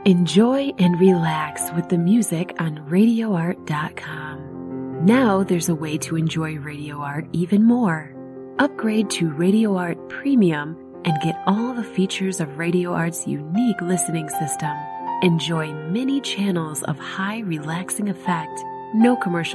Enjoy and relax with the music on RadioArt.com. Now there's a way to enjoy Radio Art even more. Upgrade to Radio Art Premium and get all the features of Radio Art's unique listening system. Enjoy many channels of high relaxing effect, no commercial